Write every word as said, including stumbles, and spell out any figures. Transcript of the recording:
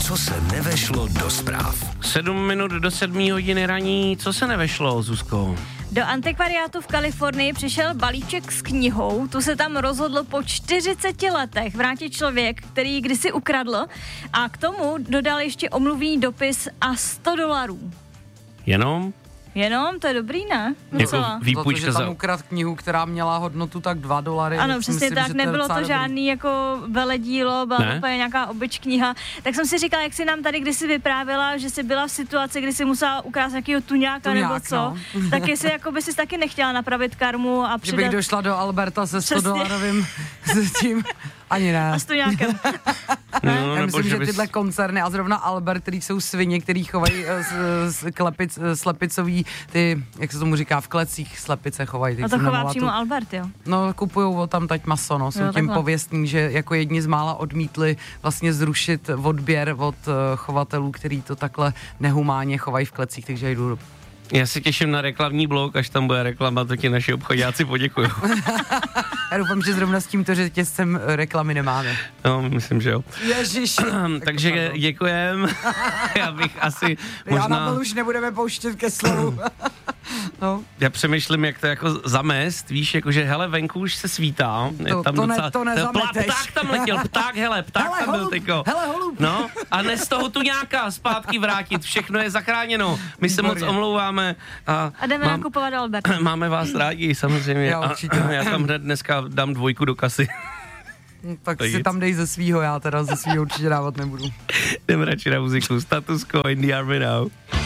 Co se nevešlo do zpráv. Sedm minut do sedmí hodiny raní, co se nevešlo, Zuzko? Do antikvariátu v Kalifornii přišel balíček s knihou, tu se tam rozhodl po čtyřiceti letech vrátit člověk, který ji kdysi ukradl, a k tomu dodal ještě omluvný dopis a sto dolarů. Jenom? Jenom? To je dobrý, ne? Jako výpůjčka za to, že tam ukrad knihu, která měla hodnotu tak dva dolary. Ano, přesně myslím, tak, nebylo to, to žádný jako veledílo, byla ne? úplně nějaká obyč kniha. Tak jsem si říkala, jak si nám tady kdysi vyprávěla, že jsi byla v situaci, kdy si musela ukrást nějakýho tuňáka Tuňák, nebo co, no. tak jestli jako by si taky nechtěla napravit karmu a přidat... Že bych došla do Alberta se sto dolarovým s tím... Ani ne. A s tuňákem. No, já myslím, že bys... tyhle koncerny a zrovna Albert, který jsou svině, který chovají slepic, slepicový, ty, jak se tomu říká, v klecích slepice chovají. A to chová přímo tu... Albert, jo? No, kupujou tam teď maso, no, jsou jo, tím takhle. pověstní, že jako jedni z mála odmítli vlastně zrušit odběr od uh, chovatelů, který to takhle nehumánně chovají v klecích, takže jdu. Já se těším na reklamní blok, až tam bude reklama, to ti naši obchodáci poděkuju. Já doufám, že zrovna s tímto řetězcem reklamy nemáme. No, myslím, že jo. Ježiš. Takže děkujem. Já bych asi možná... Já na už nebudeme pouštět ke slovu. No. Já přemýšlím, jak to jako zamést, víš, jakože hele, venku už se svítá. To, je tam to, docela, ne, to nezameteš. Pták tam letěl, pták, hele, pták hele, tam byl, holub, tyko. Hele, holub. No, a ne z toho tu nějaká zpátky vrátit, všechno je zachráněno. My se Výborně. moc omlouváme. A, a jdeme mám, nakupovat do Alberta. Máme vás rádi, samozřejmě. Já, určitě. A, já tam hned dneska dám dvojku do kasy. Tak to si jít. Tam dej ze svýho, já teda ze svýho určitě dávat nebudu. Jdeme radši na muziku. Status Quo in the Army Now.